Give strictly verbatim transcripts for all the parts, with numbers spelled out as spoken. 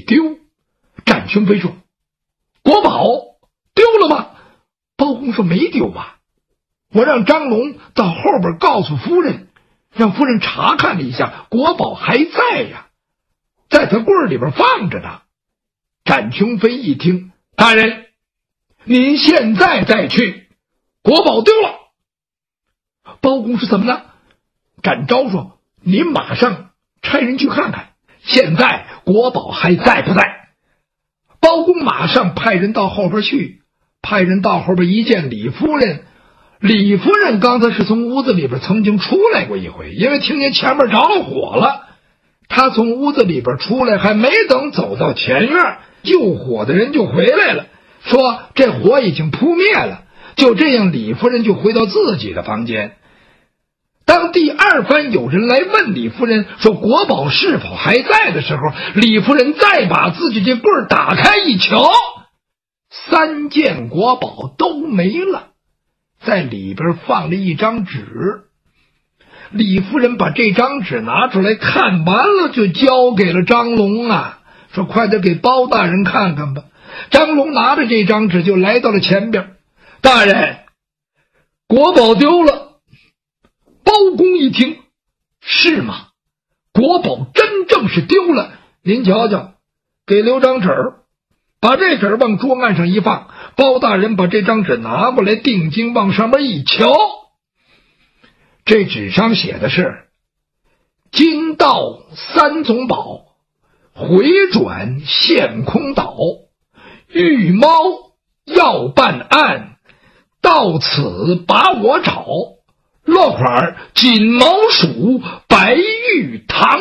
丢。展雄飞说：“国宝丢了吗？”包公说：“没丢吧，我让张龙到后边告诉夫人，让夫人查看了一下，国宝还在呀，在他柜里边放着呢。”展雄飞一听：“大人，您现在再去，国宝丢了。”包公说：“怎么了？”展昭说：“您马上差人去看看，现在国宝还在不在？”包公马上派人到后边去，派人到后边一见李夫人，李夫人刚才是从屋子里边曾经出来过一回，因为听见前面着了火了，她从屋子里边出来，还没等走到前院，救火的人就回来了，说这火已经扑灭了。就这样，李夫人就回到自己的房间。当第二番有人来问李夫人说国宝是否还在的时候，李夫人再把自己这柜儿打开一瞧，三件国宝都没了，在里边放了一张纸。李夫人把这张纸拿出来看完了，就交给了张龙啊，说快点给包大人看看吧。张龙拿着这张纸就来到了前边：“大人，国宝丢了。”包公一听：“是吗？国宝真正是丢了，您瞧瞧，给留张纸儿。”把这纸往桌案上一放，包大人把这张纸拿过来，定睛往上面一瞧，这纸上写的是：“今到三总保，回转陷空岛，玉猫要办案，到此把我找。落款锦毛鼠白玉堂。”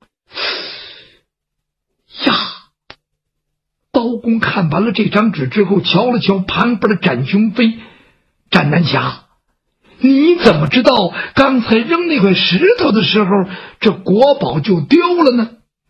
呀！包公看完了这张纸之后，瞧了瞧旁边的展雄飞：“展南侠，你怎么知道刚才扔那块石头的时候，这国宝就丢了呢？”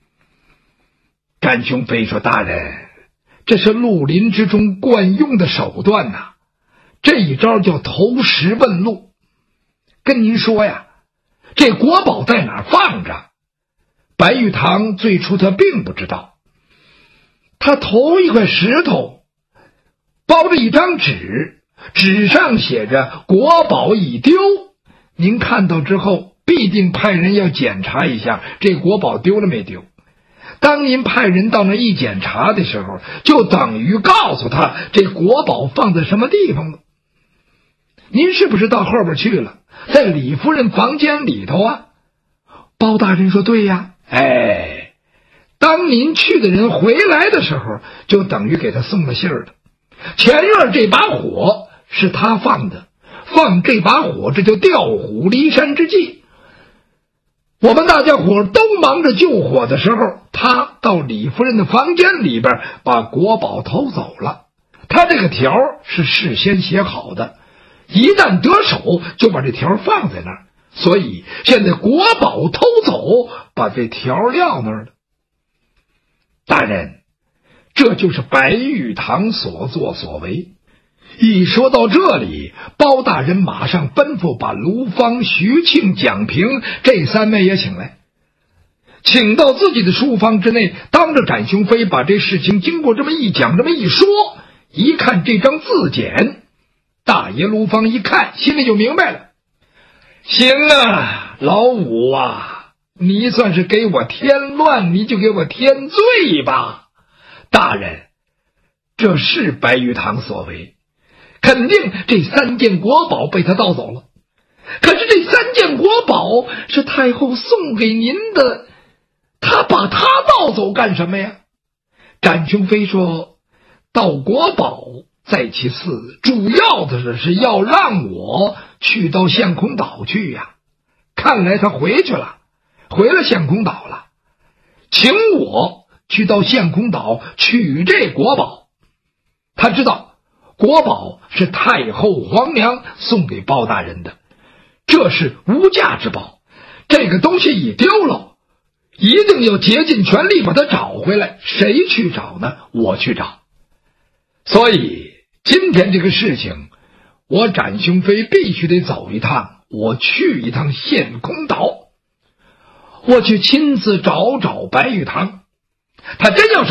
展雄飞说：“大人，这是绿林之中惯用的手段呐、啊，这一招叫投石问路。跟您说呀，这国宝在哪儿放着，白玉堂最初他并不知道。他投一块石头，包着一张纸，纸上写着国宝已丢。您看到之后，必定派人要检查一下这国宝丢了没丢。当您派人到那一检查的时候，就等于告诉他这国宝放在什么地方了。您是不是到后边去了，在李夫人房间里头啊？”包大人说：“对呀。”哎，当您去的人回来的时候，就等于给他送了信儿了。前院这把火是他放的，放这把火，这就调虎离山之计。我们大家伙都忙着救火的时候，他到李夫人的房间里边把国宝偷走了。他这个条是事先写好的，一旦得手就把这条放在那儿，所以现在国宝偷走，把这条撂那儿了。大人，这就是白玉堂所作所为。一说到这里，包大人马上吩咐把卢芳、徐庆、蒋平这三位也请来，请到自己的书房之内，当着展雄飞把这事情经过这么一讲，这么一说，一看这张字简，大爷卢芳一看，心里就明白了。行啊，老五啊，你算是给我添乱，你就给我添罪吧。大人，这是白玉堂所为，肯定这三件国宝被他盗走了。可是这三件国宝是太后送给您的，他把它盗走干什么呀？展雄飞说：“盗国宝在其次，主要的是是要让我去到陷空岛去呀。看来他回去了，回了陷空岛了，请我去到陷空岛取这国宝。他知道国宝是太后皇娘送给包大人的，这是无价之宝，这个东西一丢了，一定要竭尽全力把它找回来。谁去找呢？我去找。所以今天这个事情，我展雄飞必须得走一趟，我去一趟陷空岛，我去亲自找找白玉堂。他真要是